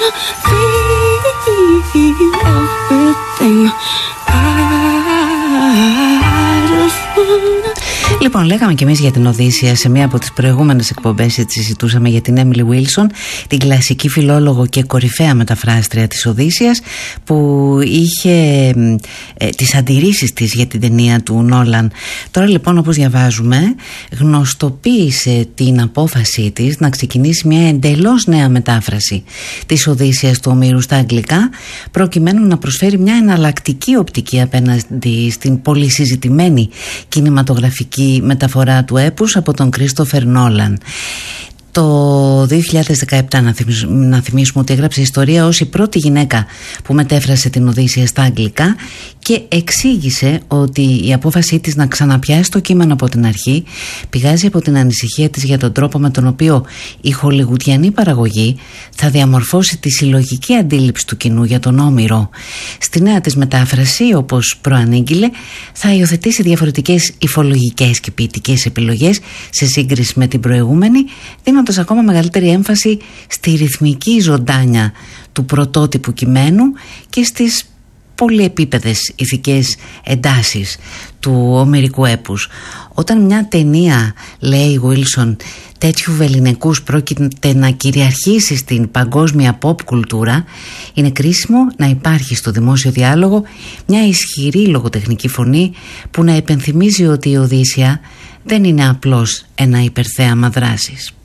Λοιπόν, λέγαμε κι εμείς για την Οδύσσεια σε μία από τις προηγούμενες εκπομπές, έτσι συζητούσαμε για την Έμιλι Βίλσον, την κλασική φιλόλογο και κορυφαία μεταφράστρια της Οδύσσειας, που είχε τις αντιρρήσεις της για την ταινία του Νόλαν. Τώρα λοιπόν, όπως διαβάζουμε, γνωστοποίησε την απόφασή της να ξεκινήσει μια εντελώς νέα μετάφραση της Οδύσσειας του Ομήρου στα αγγλικά, προκειμένου να προσφέρει μια εναλλακτική οπτική απέναντι στην πολυσυζητημένη κινηματογραφική μεταφορά του έπους από τον Κρίστοφερ Νόλαν. Το 2017 να θυμίσουμε ότι έγραψε ιστορία ως η πρώτη γυναίκα που μετέφρασε την Οδύσσεια στα αγγλικά και εξήγησε ότι η απόφασή της να ξαναπιάσει το κείμενο από την αρχή πηγάζει από την ανησυχία της για τον τρόπο με τον οποίο η χολιγουντιανή παραγωγή θα διαμορφώσει τη συλλογική αντίληψη του κοινού για τον Όμηρο. Στη νέα της μετάφραση, όπως προανήγγειλε, θα υιοθετήσει διαφορετικές υφολογικές και ποιητικές επιλογές σε σύγκριση με την προηγούμενη, δίνοντας ακόμα μεγαλύτερη έμφαση στη ρυθμική ζωντάνια του πρωτότυπου κειμένου και στις πολυεπίπεδες ηθικές εντάσεις του ομηρικού έπους. Όταν μια ταινία, λέει η Wilson, τέτοιου βεληνικούς πρόκειται να κυριαρχήσει στην παγκόσμια pop κουλτούρα, είναι κρίσιμο να υπάρχει στο δημόσιο διάλογο μια ισχυρή λογοτεχνική φωνή που να υπενθυμίζει ότι η Οδύσσεια δεν είναι απλώς ένα υπερθέαμα δράσης.